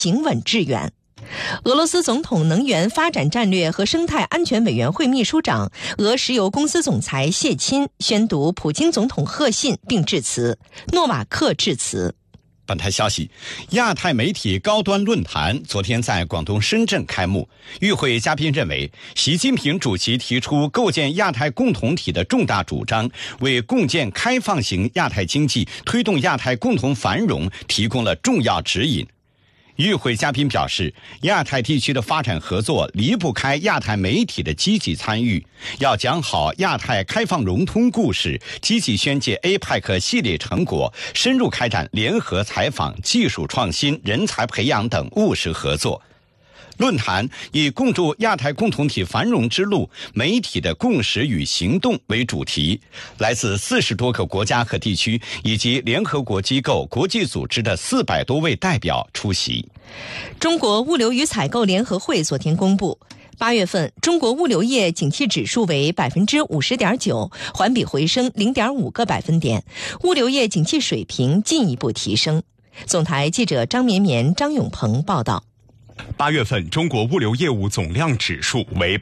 行稳致远。俄罗斯总统能源发展战略和生态安全委员会秘书长、俄石油公司总裁谢钦宣读普京总统贺信并致辞，诺瓦克致辞。 本台消息，亚太媒体高端论坛昨天在广东深圳开幕。与会嘉宾认为，习近平主席提出构建亚太共同体的重大主张，为共建开放型亚太经济、推动亚太共同繁荣提供了重要指引。与会嘉宾表示，亚太地区的发展合作离不开亚太媒体的积极参与，要讲好亚太开放融通故事，积极宣介 APEC 系列成果，深入开展联合采访、技术创新、人才培养等务实合作。论坛以共筑亚太共同体繁荣之路，媒体的共识与行动为主题，来自40多个国家和地区以及联合国机构、国际组织的400多位代表出席。 中国物流与采购联合会昨天公布，8月份中国物流业景气指数为 50.9%， 环比回升 0.5个百分点，物流业景气水平进一步提升。总台记者张绵绵、张永鹏报道。 8月份中国物流业务总量指数为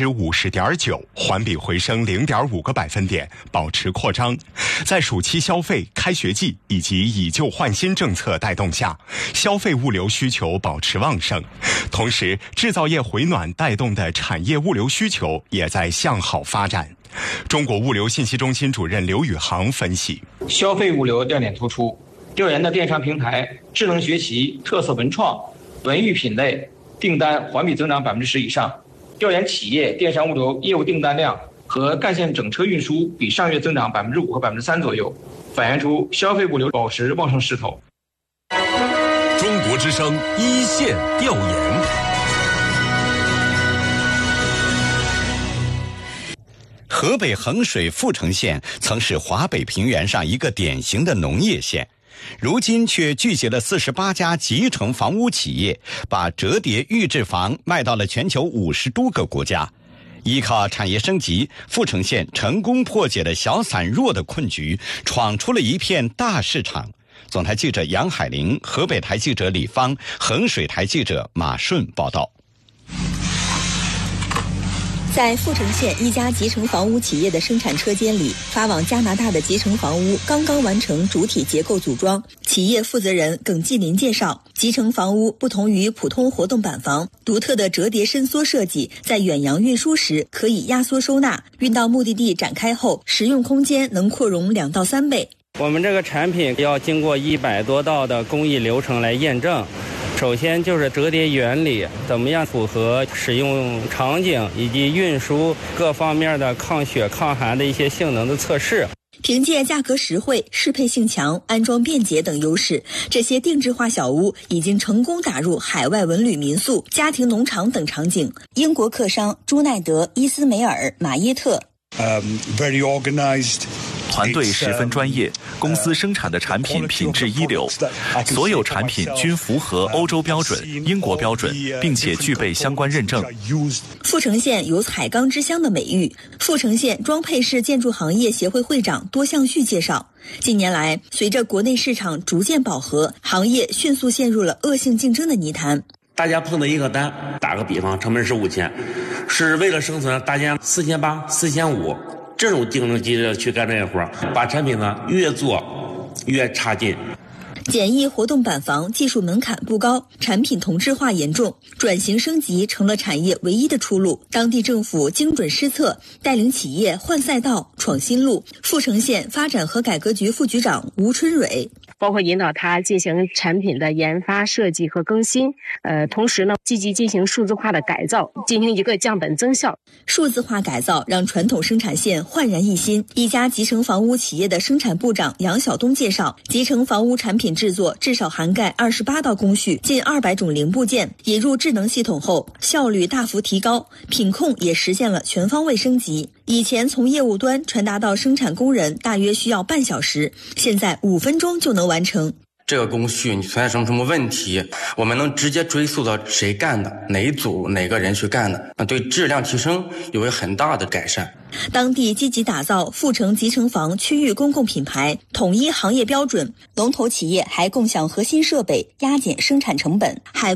50.9%， 环比回升 0.5个百分点，保持扩张。在暑期消费、开学季以及以旧换新政策带动下，消费物流需求保持旺盛。同时，制造业回暖带动的产业物流需求也在向好发展。中国物流信息中心主任刘宇航分析， 消费物流亮点突出，调研的电商平台、智能学习、特色文创、文娱品类订单环比增长10%以上，调研企业电商物流业务订单量和干线整车运输比上月增长5%和3%左右，反映出消费物流保持旺盛势头。 中国之声一线调研。 河北衡水阜城县曾是华北平原上一个典型的农业县，如今却聚集了48家集成房屋企业，把折叠预制房卖到了全球50多个国家。依靠产业升级，阜城县成功破解了小散弱的困局，闯出了一片大市场。总台记者杨海玲，河北台记者李芳，衡水台记者马顺报道。 在阜城县一家集成房屋企业的生产车间里，发往加拿大的集成房屋刚刚完成主体结构组装。企业负责人耿继林介绍，集成房屋不同于普通活动板房，独特的折叠伸缩设计，在远洋运输时可以压缩收纳，运到目的地展开后，实用空间能扩容2到3倍。 我们这个产品要经过100多道的工艺流程来验证。首先就是折叠原理怎么样符合使用场景以及运输各方面的抗雪抗寒的一些性能的测试。 凭借价格实惠、适配性强、安装便捷等优势，这些定制化小屋已经成功打入海外文旅民宿、家庭农场等场景。英国客商朱奈德、伊斯梅尔、马耶特 very organized。 团队十分专业，公司生产的产品品质一流，所有产品均符合欧洲标准、英国标准，并且具备相关认证。 阜城县有海钢之乡的美誉。阜城县装配式建筑行业协会会长多向旭介绍，近年来，随着国内市场逐渐饱和，行业迅速陷入了恶性竞争的泥潭。 大家碰到一个单，打个比方，成本是5000，是为了生存，大家4800、4500。这种竞争激烈去干这些活，把产品呢越做越差劲。 简易活动板房技术门槛不高，产品同质化严重，转型升级成了产业唯一的出路。当地政府精准施策，带领企业换赛道、闯新路。阜城县发展和改革局副局长吴春蕊。 包括引导它进行产品的研发、设计和更新，同时呢，积极进行数字化的改造，进行一个降本增效。 数字化改造让传统生产线焕然一新。一家集成房屋企业的生产部长杨晓东介绍，集成房屋产品制作至少涵盖28道工序，近200种零部件。引入智能系统后，效率大幅提高，品控也实现了全方位升级。以前从业务端传达到生产工人大约需要半小时，现在5分钟就能完成。 这个工序你存在什么问题，我们能直接追溯到谁干的，哪一组哪个人去干的，对质量提升有很大的改善。 当地积极打造阜城集成房区域公共品牌，统一行业标准，龙头企业还共享核心设备，压减生产成本。海